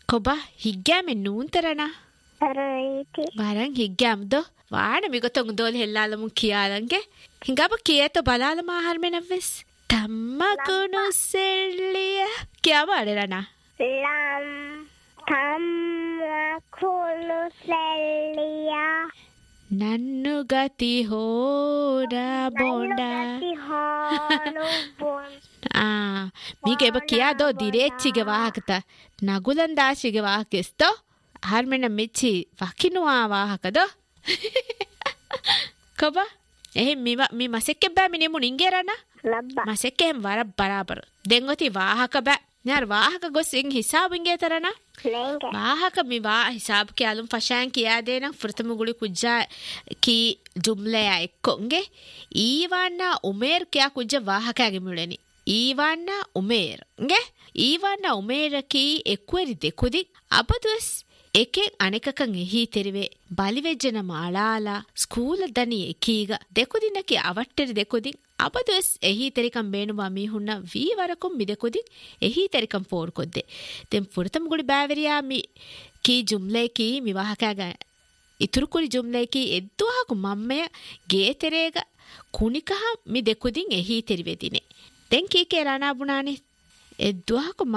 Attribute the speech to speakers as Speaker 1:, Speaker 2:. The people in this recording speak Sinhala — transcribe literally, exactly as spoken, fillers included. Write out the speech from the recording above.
Speaker 1: කොබ හිග්ගෑමෙ නූන්තරණ
Speaker 2: Arroiti.
Speaker 1: වරන් හිග්ගෑම්දෝ වාන මිගොතොන් දෝල් හෙල්ලාලමුන් කියාලන්ගේ හිඟබ කියේතෝ බලාලම ආහාරමෙනවෙස් තම්මකුණු සෙල්ලිය කියවාඩරණ
Speaker 2: Lam tammakunu selliya.
Speaker 1: නන්නු ගති හෝඩා බොන්ඩා
Speaker 2: Nannugati honu bon.
Speaker 1: ආ මීක එබ කියා දෝ දිරේච්චිගේ වාහකත නගුලන් දාශිගේ වාහකෙස්තෝ ආහාරමෙන මිච්චි වකිනුවා වාහකදෝ කොබ එහි මිව මි මසෙක්කෙ බෑ මිනිමු නින්ගේරණ
Speaker 2: Labba.
Speaker 1: මසෙක්කෙම් වර බරාබර දෙංගොති වාහක බෑ ඥාර වාහක ගොසින් හිසාබින්ගේ තරණ
Speaker 2: Lenge.
Speaker 1: වාහක මිවා හිසාබ කියාලුම් ෆෂාන් කියා දේනම් ෆෘතම ගුලි කුජ්ජා කී ජුම්ලය එක්කොන්ගේ ඊවන්න උමේර් කියා කුජ්ජ වාහකයාගේ මුලෙනි ඊවන්න උමේර් ගේ ඊවන්න උමේර කී එක්වරි දෙකුදි අපදුස් එකෙන් අනෙකකන් එහි තෙරිවේ බලිවෙජ්ජන මාලාලා ස්කූල දනි එකීග දෙකුදිනකි අවට්ටෙරි දෙකුදින් අපදුස් එහි තෙරිකම් බේනුවා මීහුන්න වී වරකුම් මි දෙකුදින් එහි තෙරිකම් පෝර් කොද්දේ දෙම් පුරතම් ගුලි බෑවරියා මි කී ජුම්ලේ කී මි වාහකයාග ඉතුරු කුරි ජුම්ලේ කී එද්දුවහකු මම්මය ගේ තෙරේග කුනිකහ මි දෙකුදින් එහි තෙරිවෙදිනේ දෙන් කී කේ රානා බුණානේ එද්දුවහකු